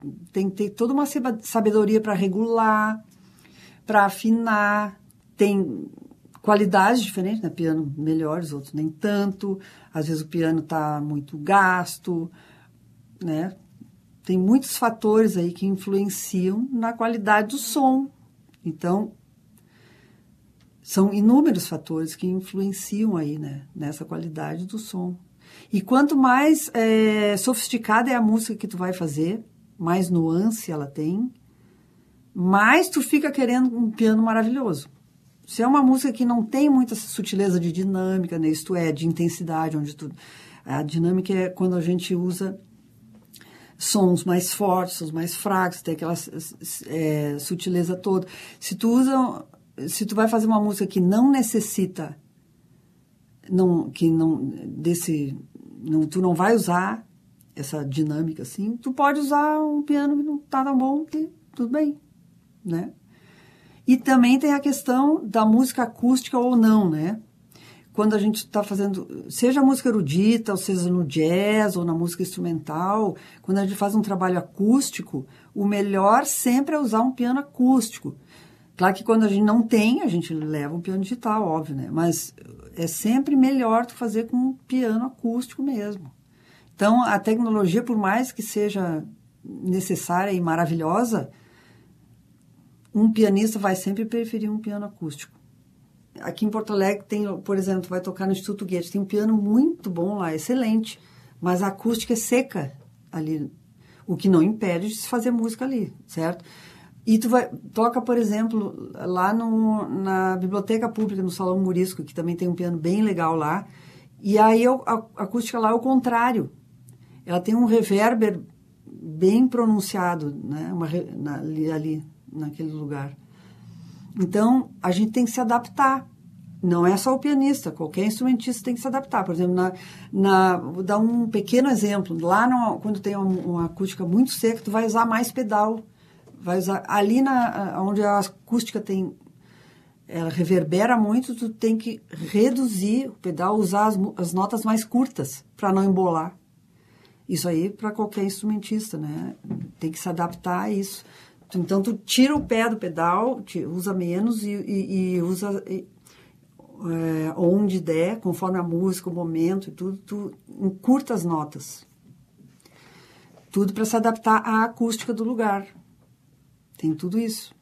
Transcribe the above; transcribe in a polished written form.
Tem que ter toda uma sabedoria para regular, para afinar. Tem qualidades diferentes, né? Piano melhores, outros nem tanto. Às vezes o piano está muito gasto, né? Tem muitos fatores aí que influenciam na qualidade do som. Então, são inúmeros fatores que influenciam aí, né? Nessa qualidade do som. E quanto mais sofisticada é a música que tu vai fazer, mais nuance ela tem, mais tu fica querendo um piano maravilhoso. Se é uma música que não tem muita sutileza de dinâmica, né? Isto é, de intensidade, onde a dinâmica é quando a gente usa sons mais fortes, sons mais fracos, tem aquela sutileza toda. Se tu vai fazer uma música que não necessita, tu não vai usar essa dinâmica assim, tu pode usar um piano que não tá tão bom, que tudo bem, né? E também tem a questão da música acústica ou não, né? Quando a gente está fazendo, seja música erudita, ou seja no jazz, ou na música instrumental, quando a gente faz um trabalho acústico, o melhor sempre é usar um piano acústico. Claro que quando a gente não tem, a gente leva um piano digital, óbvio, né? Mas é sempre melhor tu fazer com um piano acústico mesmo. Então, a tecnologia, por mais que seja necessária e maravilhosa, um pianista vai sempre preferir um piano acústico. Aqui em Porto Alegre tem, por exemplo, vai tocar no Instituto Goethe, tem um piano muito bom lá, excelente, mas a acústica é seca ali, o que não impede de se fazer música ali, certo? E toca, por exemplo, lá na Biblioteca Pública, no Salão Morisco, que também tem um piano bem legal lá, e aí a acústica lá é o contrário. Ela tem um reverber bem pronunciado, né? Ali, naquele lugar. Então, a gente tem que se adaptar. Não é só o pianista, qualquer instrumentista tem que se adaptar. Por exemplo, vou dar um pequeno exemplo. Lá, quando tem uma acústica muito seca, tu vai usar mais pedal. Vai usar ali onde a acústica ela reverbera muito, tu tem que reduzir o pedal, usar as notas mais curtas para não embolar. Isso aí para qualquer instrumentista, né? Tem que se adaptar a isso. Então, tu tira o pé do pedal, usa menos e usa onde der, conforme a música, o momento e tudo, tu encurta as notas. Tudo para se adaptar à acústica do lugar. Tem tudo isso.